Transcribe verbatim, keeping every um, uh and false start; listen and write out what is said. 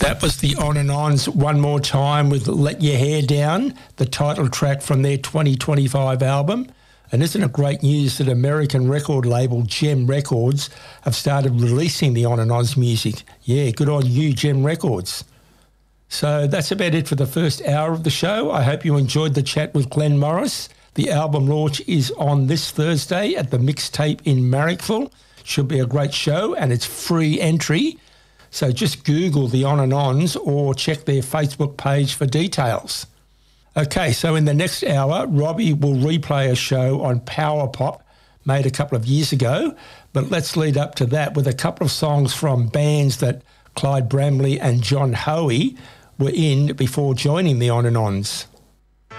That was the On and Ons one more time with Let Your Hair Down, the title track from their twenty twenty-five album. And isn't it great news that American record label Gem Records have started releasing the On and Ons music? Yeah, good on you, Gem Records. So that's about it for the first hour of the show. I hope you enjoyed the chat with Glenn Morris. The album launch is on this Thursday at the Mixtape in Marrickville. Should be a great show, and it's free entry. So just Google the On and Ons or check their Facebook page for details. Okay, so in the next hour, Robbie will replay a show on Power Pop made a couple of years ago, but let's lead up to that with a couple of songs from bands that Clyde Bramley and John Hoey were in before joining the On and Ons.